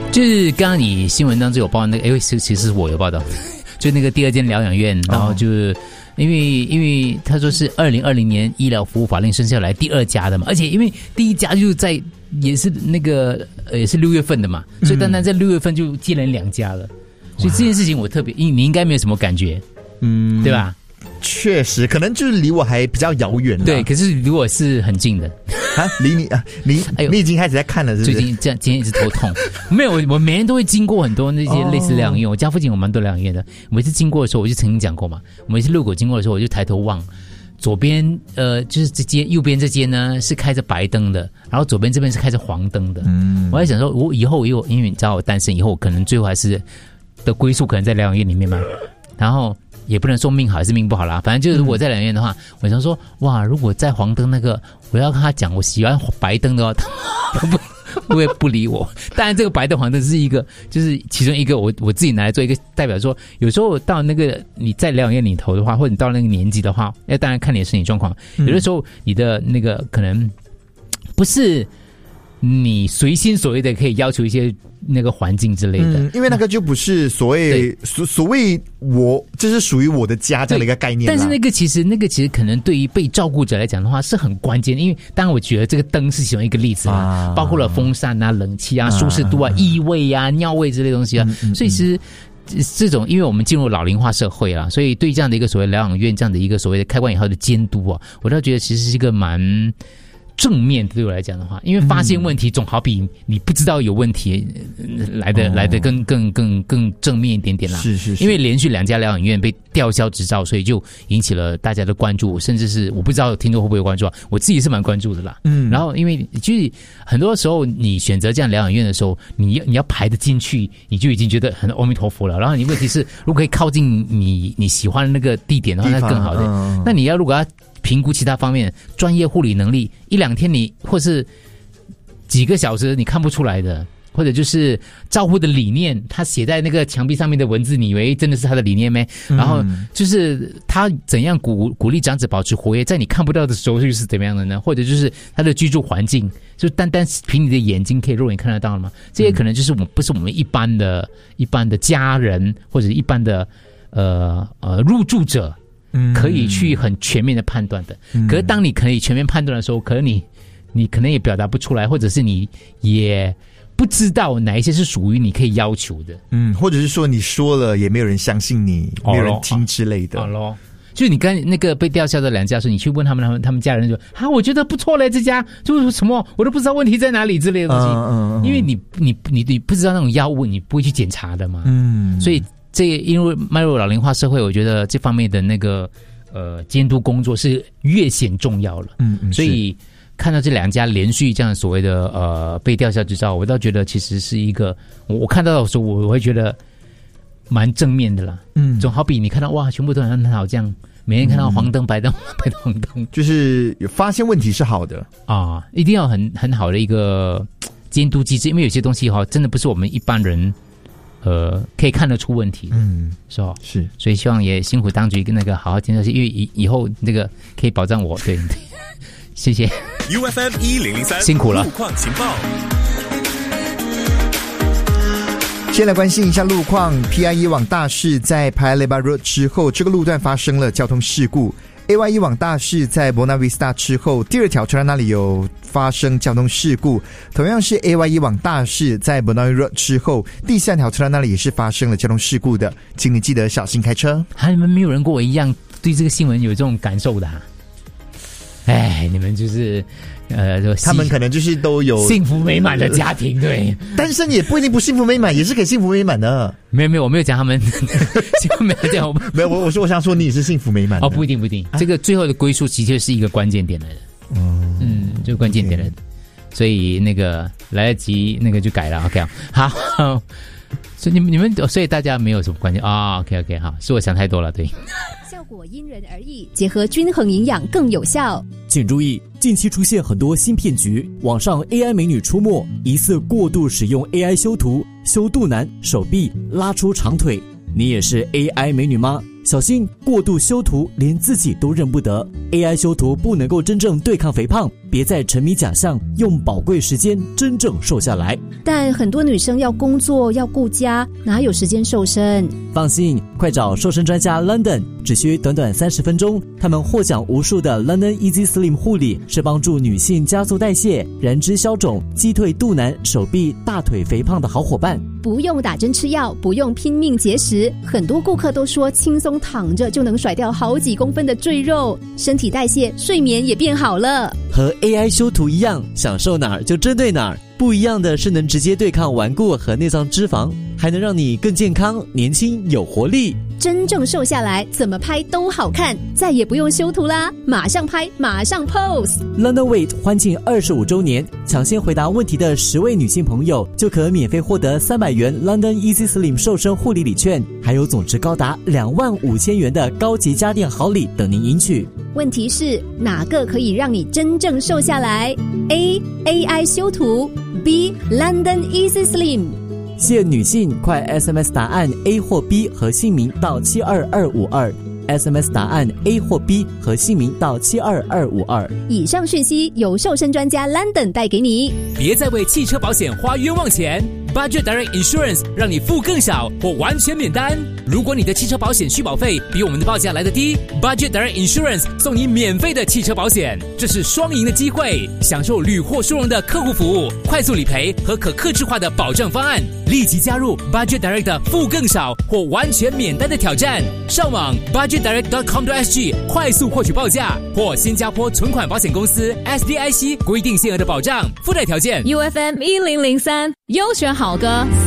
就是刚刚你新闻当中有报那个，其实是我有报道，就那个第二间疗养院，然后就是因为他说是2020年医疗服务法令生效来第二家的嘛，而且因为第一家就在也是那个也是6月份的嘛，所以单单在6月份就接连2家了，所以这件事情我特别，你应该没有什么感觉，对吧？ 确实，可能就是离我还比较遥远。 对，可是离我是很近的啊，离你啊，你已经开始在看了，是不是？ 最近今天一直头痛，没有，我每天都会经过很多那些类似疗养院，我家附近有蛮多疗养院的。每次经过的时候，我就曾经讲过嘛，我每次路口经过的时候，我就抬头望，左边就是这间，右边这间呢是开着白灯的，然后左边这边是开着黄灯的。我在想说，我以后因为你知道我单身，以后可能最后还是的归宿可能在疗养院里面嘛，然后。也不能说命好还是命不好啦，反正就是如果在疗养院的话，我想说哇，如果在黄灯那个，我要跟他讲我喜欢白灯的话，他不会不理我。当然这个白灯黄灯是一个，就是其中一个我自己拿来做一个代表说，有时候到那个你在疗养院里头的话，或者你到那个年纪的话，要当然看你的身体状况，有的时候你的那个可能不是你随心所欲的可以要求一些那个环境之类的， 因为那个就不是所谓我这是属于我的家这样的一个概念。 但是那个其实可能对于被照顾者来讲的话是很关键，因为当然我觉得这个灯是其中一个例子嘛，包括了风扇啊、冷气啊、舒适度啊、异味啊、尿味之类的东西啊，所以其实。这种，因为我们进入老龄化社会啦，所以对这样的一个所谓疗养院这样的一个所谓的开关以后的监督啊，我倒觉得其实是一个蛮正面的，对我来讲的话，因为发现问题总好比你不知道有问题来的更正面一点点啦。 是， 因为连续2家疗养院被吊销执照，所以就引起了大家的关注，甚至是我不知道听众会不会关注啊，我自己是蛮关注的啦。然后因为就是很多时候你选择这样疗养院的时候，你要排得进去，你就已经觉得很阿弥陀佛了。然后你问题是，如果可以靠近你喜欢的那个地点的话，那更好的。那你如果要评估其他方面，专业护理能力，1-2天你或是几个小时你看不出来的，或者就是照护的理念，他写在那个墙壁上面的文字，你以为真的是他的理念咩？然后就是他怎样鼓励长者保持活跃，在你看不到的时候就是怎么样的呢？或者就是他的居住环境，就单凭你的眼睛可以肉眼看得到了吗？这些可能就是不是我们一般的家人或者一般的入住者。可以去很全面的判断的，可是当你可以全面判断的时候，可能你可能也表达不出来，或者是你也不知道哪一些是属于你可以要求的， 或者是说你说了也没有人相信你，没有人听之类的。 就是你跟那个被吊销的2家说，你去问他们家人就我觉得不错嘞，这家就是什么我都不知道问题在哪里之类的东西，因为你不知道那种药物，你不会去检查的嘛，所以。因为迈入老龄化社会，我觉得这方面的那个监督工作是越显重要了。所以看到这2家连续这样所谓的被吊销执照，我倒觉得其实是一个我看到的时候，我会觉得蛮正面的啦。总好比你看到哇，全部都很好这样，每天看到黄灯白灯白灯黄灯， 就是有发现问题是好的啊，一定要很好的一个监督机制，因为有些东西真的不是我们一般人。可以看得出问题，是吧？是，所以希望也辛苦当局跟那个好好监测，因为以后这个可以保障我，对，谢谢。 UFM 1003 辛苦了。 路况情报。 先来关心一下路况 ，PIE 往大市在 Paya Lebar Road 之后，这个路段发生了交通事故。AYE 往大市在 Buona Vista 之后，第2条车站那里有发生交通事故。同样是 AYE 往大市在 Buona Road 之后，第3条车站那里也是发生了交通事故的，请你记得小心开车。 你们没有人跟我一样对这个新闻有这种感受的你们就是他们可能就是都有幸福美满的家庭，对， 单身也不一定不幸福美满，也是可以幸福美满的。 没有，我没有讲他们幸福美满，讲没有，我想说你也是幸福美满的。 不一定，这个最后的归宿的确是一个关键点来的，就关键点来的，所以那个来得及那个就改了 ，OK， 好。所以你们，所以大家没有什么关键OK， 好，是我想太多了，对。 效果因人而异，结合均衡营养更有效。 请注意，近期出现很多新骗局，网上 AI 美女出没，疑似过度使用 AI 修图、修肚腩、手臂、拉出长腿。 你也是 AI 美女吗？小心过度修图，连自己都认不得。AI 修图不能够真正对抗肥胖，别再沉迷假象，用宝贵时间真正瘦下来。 但很多女生要工作要顾家，哪有时间瘦身？ 放心，快找瘦身专家 London， 只需短短30分钟，他们获奖无数的 London Easy Slim 护理是帮助女性加速代谢、燃脂消肿、击退肚腩、手臂、大腿肥胖的好伙伴。 不用打针吃药，不用拼命节食，很多顾客都说轻松躺着就能甩掉好几公分的赘肉，身体代谢、睡眠也变好了。 和 AI 修图一样，想瘦哪儿就针对哪儿。不一样的是能直接对抗顽固和内脏脂肪，还能让你更健康、年轻、有活力。 真正瘦下来，怎么拍都好看，再也不用修图啦，马上拍，马上 pose。 London Weight 欢庆25周年，抢先回答问题的10位女性朋友就可免费获得300元 London Easy Slim 瘦身护理礼券，还有总值高达25000元的高级家电好礼等您领取。 问题是哪个可以让你真正瘦下来？ A. AI 修图， B. London Easy Slim。 限女性，快 SMS 答案 A 或 B 和姓名到72252。SMS 答案 A 或 B 和姓名到72252。 以上讯息由瘦身专家 London 带给你。 别再为汽车保险花冤枉钱。Budget Direct Insurance 让你付更少或完全免单。如果你的汽车保险续保费比我们的报价来得低， Budget Direct Insurance 送你免费的汽车保险，这是双赢的机会，享受屡获殊荣的客户服务、快速理赔和可客制化的保障方案。立即加入 Budget Direct 的付更少或完全免单的挑战，上网 budgetdirect.com.sg 快速获取报价，或新加坡存款保险公司 SDIC 规定限额的保障，附带条件。 UFM 1003优选好歌。